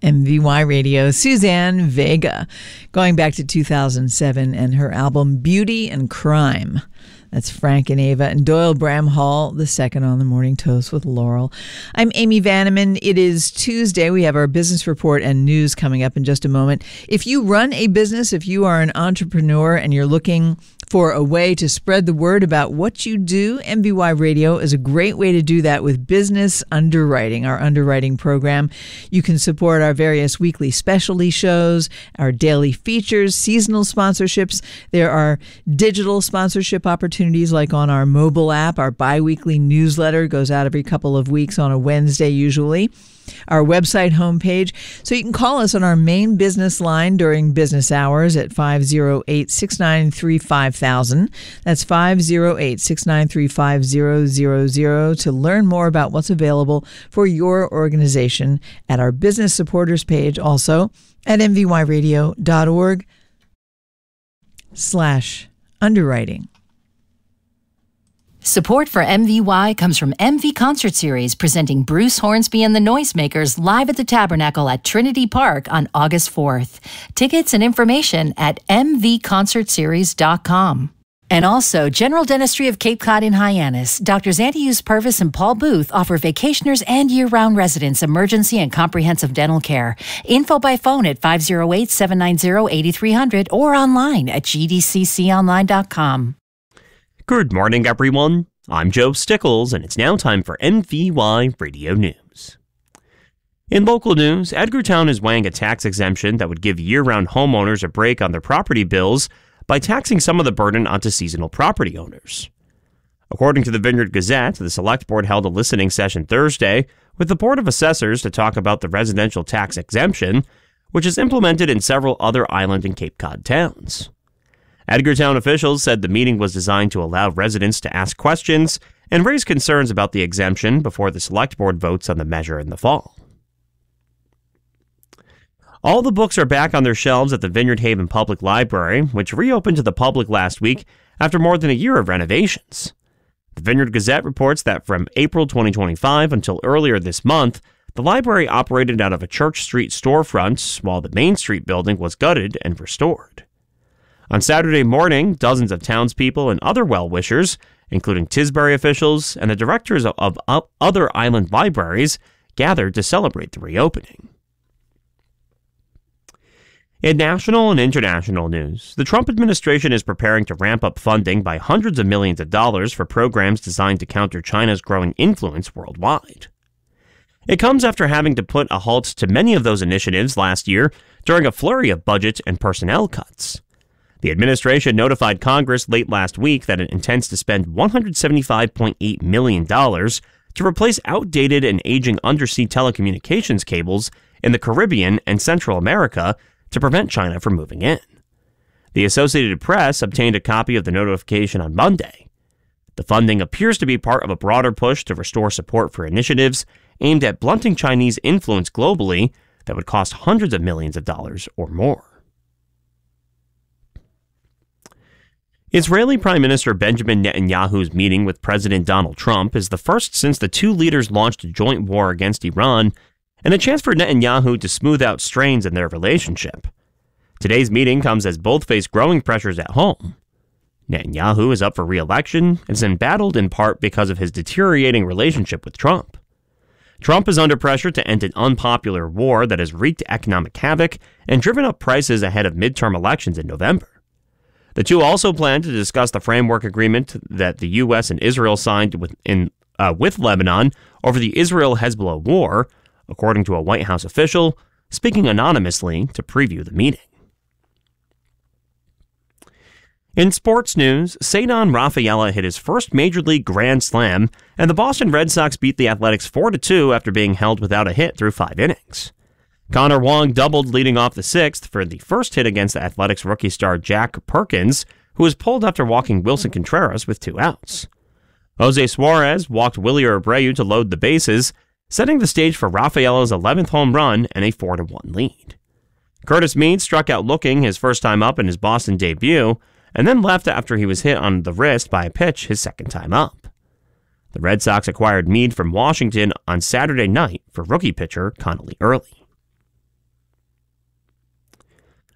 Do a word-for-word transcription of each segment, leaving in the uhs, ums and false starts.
M V Y Radio, Suzanne Vega, going back to two thousand seven and her album Beauty and Crime. That's Frank and Ava and Doyle Bramhall, the second on the Morning Toast with Laurel. I'm Amy Vanneman. It is Tuesday. We have our business report and news coming up in just a moment. If you run a business, if you are an entrepreneur and you're looking for a way to spread the word about what you do, M V Y Radio is a great way to do that with Business Underwriting, our underwriting program. You can support our various weekly specialty shows, our daily features, seasonal sponsorships. There are digital sponsorship opportunities like on our mobile app. Our biweekly newsletter goes out every couple of weeks on a Wednesday usually. Our website homepage. So you can call us on our main business line during business hours at five oh eight, six nine three, five thousand. That's five oh eight, six nine three, five thousand to learn more about what's available for your organization at our business supporters page, also at mvyradio.org slash underwriting. Support for M V Y comes from M V Concert Series, presenting Bruce Hornsby and the Noisemakers live at the Tabernacle at Trinity Park on August fourth. Tickets and information at m v concert series dot com. And also, General Dentistry of Cape Cod in Hyannis. Doctors Antonius Purvis and Paul Booth offer vacationers and year-round residents emergency and comprehensive dental care. Info by phone at five oh eight, seven nine oh, eight three hundred or online at g d c c online dot com. Good morning, everyone. I'm Joe Stickles, and it's now time for M V Y Radio News. In local news, Edgartown is weighing a tax exemption that would give year-round homeowners a break on their property bills by taxing some of the burden onto seasonal property owners. According to the Vineyard Gazette, the Select Board held a listening session Thursday with the Board of Assessors to talk about the residential tax exemption, which is implemented in several other island and Cape Cod towns. Edgartown officials said the meeting was designed to allow residents to ask questions and raise concerns about the exemption before the Select Board votes on the measure in the fall. All the books are back on their shelves at the Vineyard Haven Public Library, which reopened to the public last week after more than a year of renovations. The Vineyard Gazette reports that from April twenty twenty-five until earlier this month, the library operated out of a Church Street storefront, while the Main Street building was gutted and restored. On Saturday morning, dozens of townspeople and other well-wishers, including Tisbury officials and the directors of other island libraries, gathered to celebrate the reopening. In national and international news, the Trump administration is preparing to ramp up funding by hundreds of millions of dollars for programs designed to counter China's growing influence worldwide. It comes after having to put a halt to many of those initiatives last year during a flurry of budget and personnel cuts. The administration notified Congress late last week that it intends to spend one hundred seventy-five point eight million dollars to replace outdated and aging undersea telecommunications cables in the Caribbean and Central America to prevent China from moving in. The Associated Press obtained a copy of the notification on Monday. The funding appears to be part of a broader push to restore support for initiatives aimed at blunting Chinese influence globally that would cost hundreds of millions of dollars or more. Israeli Prime Minister Benjamin Netanyahu's meeting with President Donald Trump is the first since the two leaders launched a joint war against Iran, and a chance for Netanyahu to smooth out strains in their relationship. Today's meeting comes as both face growing pressures at home. Netanyahu is up for re-election and is embattled in part because of his deteriorating relationship with Trump. Trump is under pressure to end an unpopular war that has wreaked economic havoc and driven up prices ahead of midterm elections in November. The two also plan to discuss the framework agreement that the U S and Israel signed with, in, uh, with Lebanon over the Israel-Hezbollah war, according to a White House official, speaking anonymously to preview the meeting. In sports news, Ceddanne Rafaela hit his first Major League Grand Slam, and the Boston Red Sox beat the Athletics four to two after being held without a hit through five innings. Connor Wong doubled leading off the sixth for the first hit against the Athletics rookie star Jack Perkins, who was pulled after walking Wilson Contreras with two outs. Jose Suarez walked Willie Abreu to load the bases, setting the stage for Rafaela's eleventh home run and a four to one lead. Curtis Mead struck out looking his first time up in his Boston debut, and then left after he was hit on the wrist by a pitch his second time up. The Red Sox acquired Mead from Washington on Saturday night for rookie pitcher Connolly Early.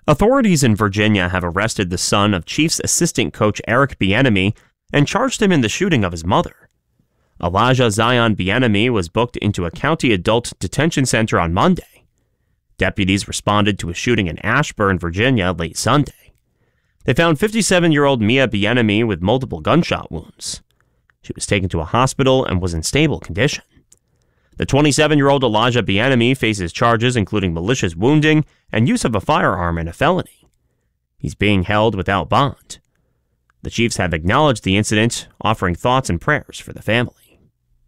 Authorities in Virginia have arrested the son of Chiefs assistant coach Eric Bieniemy and charged him in the shooting of his mother. Elijah Zion Bieniemy was booked into a county adult detention center on Monday. Deputies responded to a shooting in Ashburn, Virginia, late Sunday. They found fifty-seven-year-old Mia Bieniemy with multiple gunshot wounds. She was taken to a hospital and was in stable condition. The twenty-seven-year-old Elijah Bieniemy faces charges including malicious wounding and use of a firearm in a felony. He's being held without bond. The Chiefs have acknowledged the incident, offering thoughts and prayers for the family.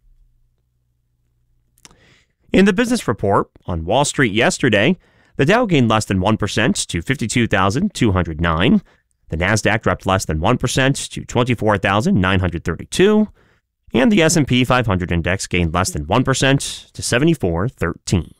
In the business report on Wall Street yesterday, the Dow gained less than one percent to fifty-two thousand two hundred nine. The Nasdaq dropped less than one percent to twenty-four thousand nine hundred thirty-two. And the S and P five hundred index gained less than one percent to seventy-four thirteen.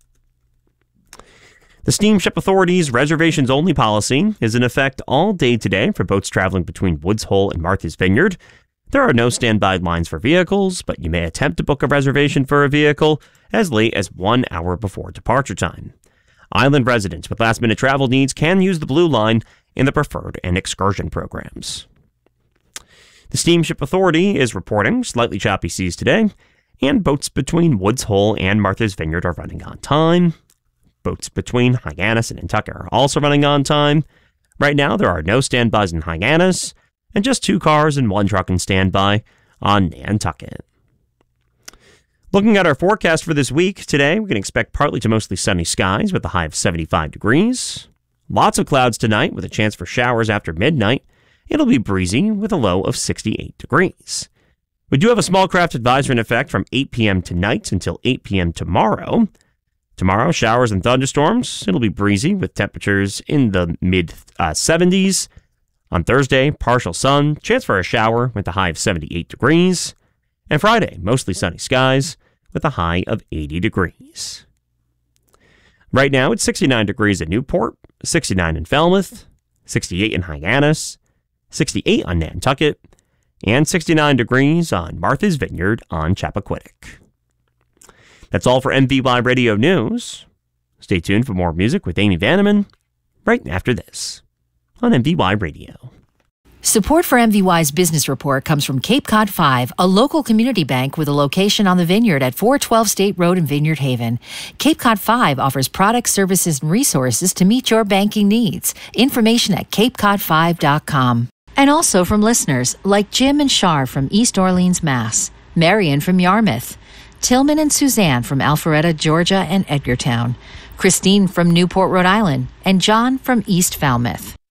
The Steamship Authority's reservations-only policy is in effect all day today for boats traveling between Woods Hole and Martha's Vineyard. There are no standby lines for vehicles, but you may attempt to book a reservation for a vehicle as late as one hour before departure time. Island residents with last-minute travel needs can use the Blue Line in the Preferred and Excursion programs. The Steamship Authority is reporting slightly choppy seas today, and boats between Woods Hole and Martha's Vineyard are running on time. Boats between Hyannis and Nantucket are also running on time. Right now, there are no standbys in Hyannis, and just two cars and one truck in standby on Nantucket. Looking at our forecast for this week, today we can expect partly to mostly sunny skies with a high of seventy-five degrees. Lots of clouds tonight with a chance for showers after midnight. It'll be breezy with a low of sixty-eight degrees. We do have a small craft advisory in effect from eight p.m. tonight until eight p.m. tomorrow. Tomorrow, showers and thunderstorms. It'll be breezy with temperatures in the mid uh, seventies. On Thursday, partial sun, chance for a shower with a high of seventy-eight degrees. And Friday, mostly sunny skies with a high of eighty degrees. Right now, it's sixty-nine degrees at Newport, sixty-nine in Falmouth, sixty-eight in Hyannis, sixty-eight on Nantucket, and sixty-nine degrees on Martha's Vineyard on Chappaquiddick. That's all for M V Y Radio News. Stay tuned for more music with Amy Vanneman right after this on M V Y Radio. Support for M V Y's business report comes from Cape Cod five, a local community bank with a location on the Vineyard at four twelve State Road in Vineyard Haven. Cape Cod five offers products, services, and resources to meet your banking needs. Information at cape cod five dot com. And also from listeners like Jim and Shar from East Orleans, Mass., Marion from Yarmouth, Tillman and Suzanne from Alpharetta, Georgia and Edgartown, Christine from Newport, Rhode Island, and John from East Falmouth.